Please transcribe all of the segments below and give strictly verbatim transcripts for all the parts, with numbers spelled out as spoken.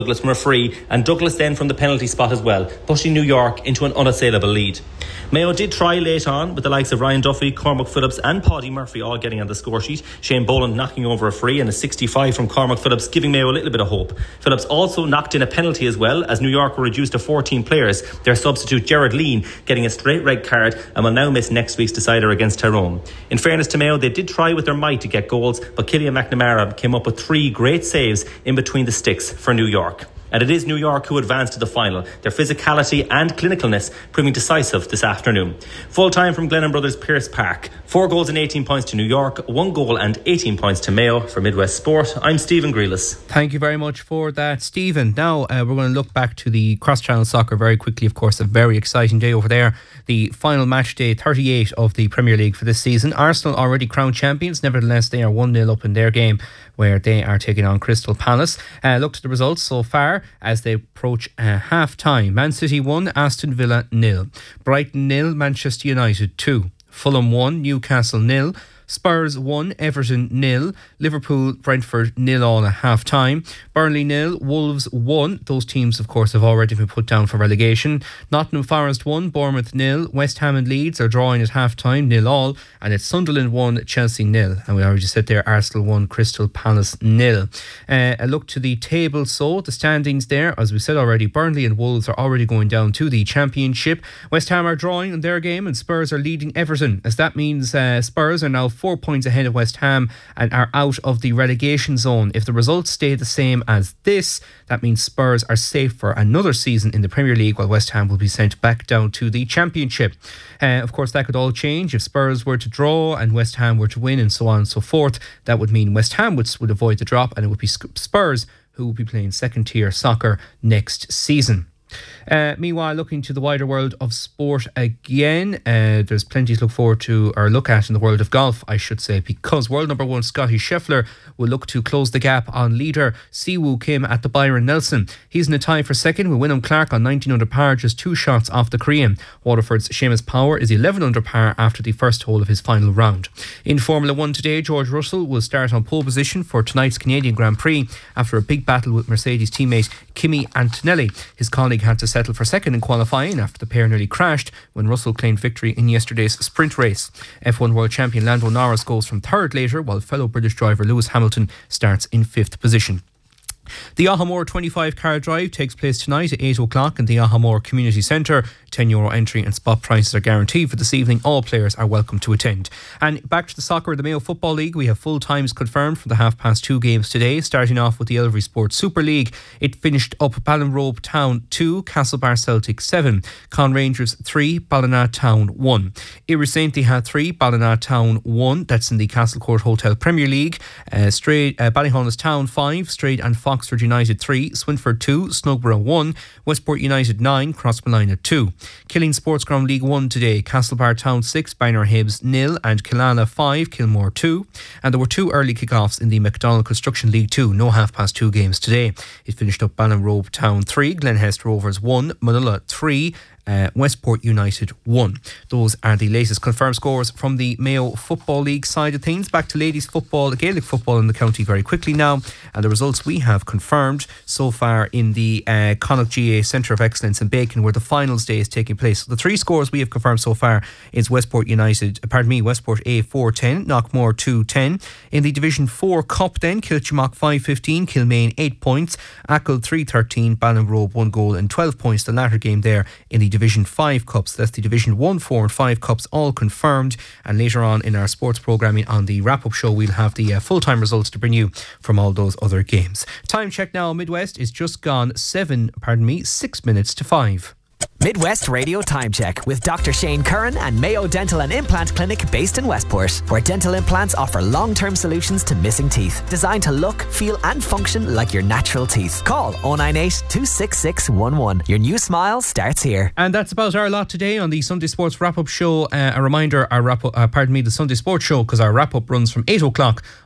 Douglas from a free, and Douglas then from the penalty spot as well, pushing New York into an unassailable lead. Mayo did try late on, with the likes of Ryan Duffy, Cormac Phillips and Paddy Murphy all getting on the score sheet. Shane Boland knocking over a free and a sixty-five from Cormac Phillips, giving Mayo a little bit of hope. Phillips also knocked in a penalty as well, as New York were reduced to fourteen players, their substitute Gerard Lean getting a straight red card and will now miss next week's decider against Tyrone. In fairness to Mayo, they did try with their might to get goals, but Killian McNamara came up with three great saves in between the sticks for New York. And it is New York who advanced to the final, their physicality and clinicalness proving decisive this afternoon. Full time from Glennon Brothers Pearse Park. Four goals and eighteen points to New York, one goal and eighteen points to Mayo. For Midwest Sport, I'm Stephen Grealis. Thank you very much for that, Stephen. Now uh, we're going to look back to the cross-channel soccer very quickly. Of course, a very exciting day over there. The final match day thirty-eight of the Premier League for this season. Arsenal already crowned champions. Nevertheless, they are one nil up in their game, where they are taking on Crystal Palace. Uh, look to the results so far as they approach uh, half time. Man City one, Aston Villa nil. Brighton nil, Manchester United two. Fulham one, Newcastle nil. Spurs one, Everton nil. Liverpool, Brentford nil all at half time. Burnley nil, Wolves one. Those teams, of course, have already been put down for relegation. Nottingham Forest one, Bournemouth nil. West Ham and Leeds are drawing at half time, nil all. And it's Sunderland one, Chelsea nil. And we already said there, Arsenal one, Crystal Palace nil. Uh, a look to the table. So the standings there, as we said already, Burnley and Wolves are already going down to the Championship. West Ham are drawing in their game, and Spurs are leading Everton, as that means uh, Spurs are now four points ahead of West Ham and are out of the relegation zone. If the results stay the same as this, that means Spurs are safe for another season in the Premier League, while West Ham will be sent back down to the Championship. Uh, of course, that could all change if Spurs were to draw and West Ham were to win, and so on and so forth. That would mean West Ham would, would avoid the drop, and it would be Spurs who would be playing second tier soccer next season. Uh, meanwhile, looking to the wider world of sport again, uh, there's plenty to look forward to, or look at in the world of golf, I should say, because world number one Scotty Scheffler will look to close the gap on leader Siwoo Kim at the Byron Nelson. He's in a tie for second with Wyndham Clark on nineteen under par, just two shots off the Korean. Waterford's Seamus Power is eleven under par after the first hole of his final round. In Formula one today, George Russell will start on pole position for tonight's Canadian Grand Prix after a big battle with Mercedes teammate Kimi Antonelli. His colleague had to settle for second in qualifying after the pair nearly crashed when Russell claimed victory in yesterday's sprint race. F one World Champion Lando Norris goes from third later, while fellow British driver Lewis Hamilton starts in fifth position. The Ahamore twenty-five car drive takes place tonight at eight o'clock in the Ahamore Community Centre. ten euro entry and spot prices are guaranteed for this evening. All players are welcome to attend. And back to the soccer of the Mayo Football League. We have full times confirmed for the half past two games today, starting off with the Elvery Sports Super League. It finished up Ballinrobe Town two, Castlebar Celtic seven, Con Rangers three, Ballina Town one. Irrisaintly had three, Ballina Town one. That's in the Castlecourt Hotel Premier League. Uh, Straight, uh, Ballyhonus Town five, Straight and Foxford United three, Swinford two, Snugborough one, Westport United nine, Crossmolina two. Killeen Sports Ground League one today, Castlebar Town six, Bangor Hibs nil and Killala five, Kilmore two. And there were two early kick-offs in the McDonald Construction League two, no half past two games today. It finished up Ballinrobe Town three, Glenhest Rovers one, Manila three, Uh, Westport United one. Those are the latest confirmed scores from the Mayo Football League side of things. Back to ladies football, Gaelic football in the county very quickly now, and the results we have confirmed so far in the uh, Connacht G A Centre of Excellence in Bacon, where the finals day is taking place. So the three scores we have confirmed so far is Westport United, pardon me, Westport A four ten, Knockmore two ten. In the Division four Cup then, Kilchimock five fifteen, Kilmaine eight points, Achill three thirteen, Ballinrobe one goal and twelve points. The latter game there in the Division five Cups. That's the Division one, four and five Cups all confirmed, and later on in our sports programming on the wrap-up show we'll have the uh, full-time results to bring you from all those other games. Time check now, Midwest is just gone seven, pardon me, six minutes to five. Midwest Radio Time Check with Doctor Shane Curran and Mayo Dental and Implant Clinic based in Westport, where dental implants offer long-term solutions to missing teeth, designed to look, feel and function like your natural teeth. Call oh nine eight, two six six one one. Your new smile starts here. And that's about our lot today on the Sunday Sports Wrap-Up Show. Uh, a reminder, our wrap-up, uh, pardon me, the Sunday Sports Show, because our wrap-up runs from eight o'clock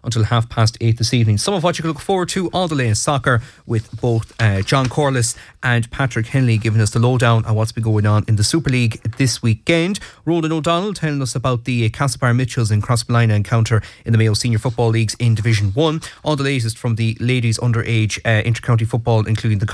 until half past eight this evening. Some of what you can look forward to all the latest soccer with both uh, John Corliss and Patrick Henley giving us the lowdown on what's been going on in the Super League this weekend. Roland O'Donnell telling us about the Castlebar Mitchells and Crossmolina encounter in the Mayo Senior Football Leagues in Division one. All the latest from the ladies underage uh, inter-county football, including the